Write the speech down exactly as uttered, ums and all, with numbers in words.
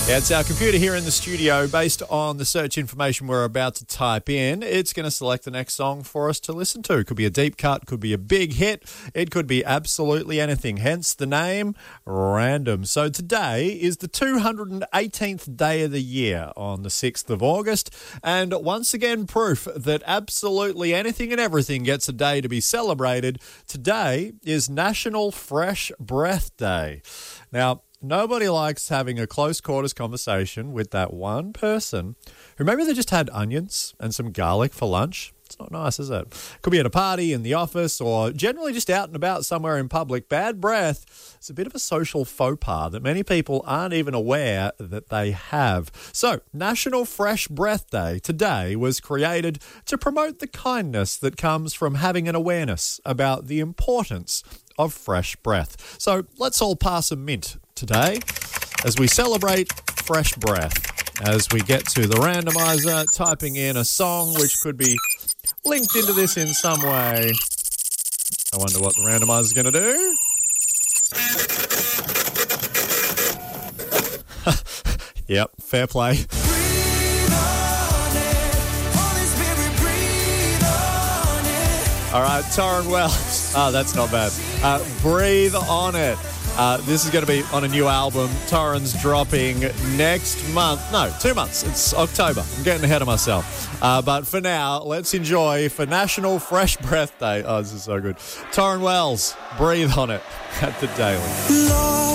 Yeah, it's our computer here in the studio. Based on the search information we're about to type in, it's going to select the next song for us to listen to. Could be a deep cut, could be a big hit, it could be absolutely anything, hence the name Random. So today is the two hundred eighteenth day of the year on the sixth of August, and once again proof that absolutely anything and everything gets a day to be celebrated. Today is National Fresh Breath Day. Now, nobody likes having a close quarters conversation with that one person who maybe they just had onions and some garlic for lunch. It's not nice, is it? Could be at a party, in the office, or generally just out and about somewhere in public. Bad breath is a bit of a social faux pas that many people aren't even aware that they have. So, National Fresh Breath Day today was created to promote the kindness that comes from having an awareness about the importance of fresh breath. So, let's all pass a mint today as we celebrate fresh breath. As we get to the randomizer, typing in a song which could be linked into this in some way. I wonder what the randomizer is going to do. Yep, fair play. All right, Torrin Wells. Oh, that's not bad. Uh, Breathe On It. Uh, this is going to be on a new album. Torrin's dropping next month. No, two months. It's October. I'm getting ahead of myself. Uh, but for now, let's enjoy for National Fresh Breath Day. Oh, this is so good. Torrin Wells, Breathe On It at the Daily.